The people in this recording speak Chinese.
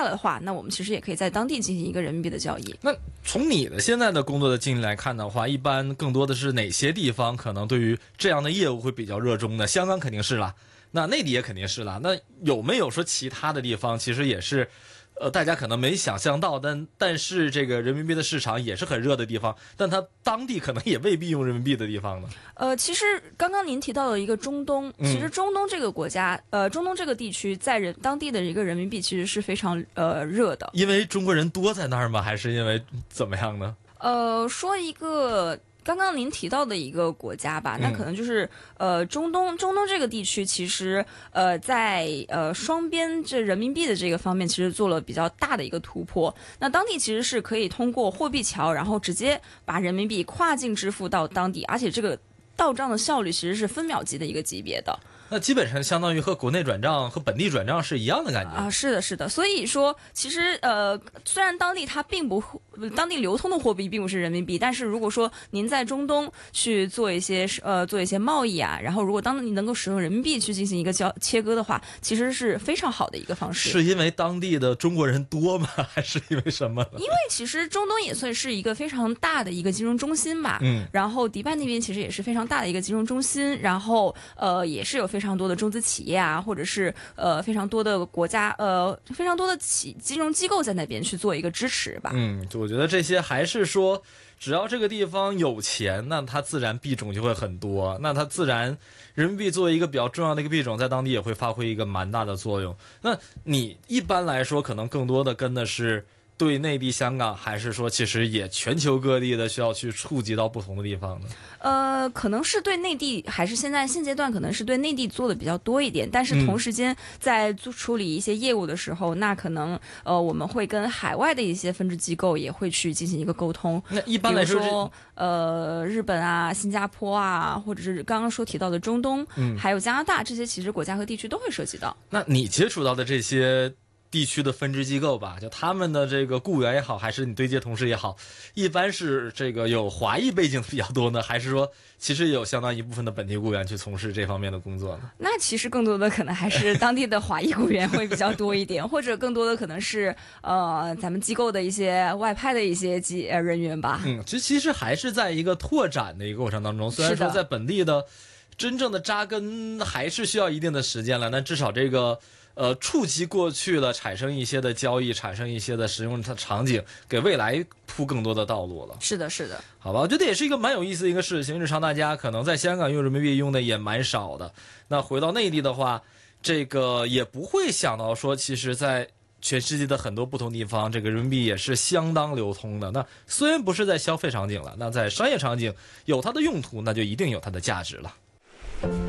了的话，那我们其实也可以在当地进行一个人民币的交易。 那从你的现在的工作的经历来看的话，一般更多的是哪些地方可能对于这样的业务会比较热衷呢？香港肯定是啦，那内地也肯定是啦。那有没有说其他的地方其实也是，大家可能没想象到，但是这个人民币的市场也是很热的地方，但它当地可能也未必用人民币的地方呢？ 其实刚刚您提到了一个中东，其实中东这个国家，中东这个地区在当地的一个人民币其实是非常热的。 因为中国人多在那儿吗？还是因为怎么样呢？ 说一个刚刚您提到的一个国家吧，那可能就是中东这个地区，其实在双边这人民币的这个方面，其实做了比较大的一个突破。那当地其实是可以通过货币桥，然后直接把人民币跨境支付到当地，而且这个到账的效率其实是分秒级的一个级别的。 那基本上相当于和国内转账和本地转账是一样的感觉啊，是的，是的。所以说，其实虽然当地当地流通的货币并不是人民币，但是如果说您在中东去做一些贸易啊，然后如果当你能够使用人民币去进行一个切割的话，其实是非常好的一个方式。 是因为当地的中国人多吗？还是因为什么呢？ 因为其实中东也算是一个非常大的一个金融中心吧，然后迪拜那边其实也是非常大的一个金融中心，然后也是有非常多的中资企业啊，或者是非常多的国家非常多的金融机构在那边去做一个支持吧。 我觉得这些还是说，只要这个地方有钱，那它自然币种就会很多，那它自然人民币作为一个比较重要的一个币种，在当地也会发挥一个蛮大的作用。那你一般来说可能更多的跟的是对内地香港，还是说其实也全球各地的需要去触及到不同的地方呢？ 可能是对内地，还是现阶段可能是对内地做的比较多一点，但是同时间在处理一些业务的时候，那可能我们会跟海外的一些分支机构也会去进行一个沟通。 那一般来说， 比如说日本啊、新加坡啊，或者是刚刚提到的中东，还有加拿大，这些其实国家和地区都会涉及到。 那你接触到的这些地区的分支机构吧，就他们的这个雇员也好，还是你对接同事也好，一般是这个有华裔背景的比较多呢，还是说其实有相当一部分的本地雇员去从事这方面的工作呢？那其实更多的可能还是当地的华裔雇员会比较多一点，或者更多的可能是咱们机构的一些外派的一些人员吧。 其实还是在一个拓展的一个过程当中，虽然说在本地的真正的扎根还是需要一定的时间了，但至少这个触及过去了，产生一些的交易，产生一些的使用场景，给未来铺更多的道路了。 是的，是的。 好吧，我觉得也是一个蛮有意思的一个事情。日常大家可能在香港用人民币用的也蛮少的，那回到内地的话，这个也不会想到说，其实在全世界的很多不同地方，这个人民币也是相当流通的。那虽然不是在消费场景了，那在商业场景有它的用途，那就一定有它的价值了。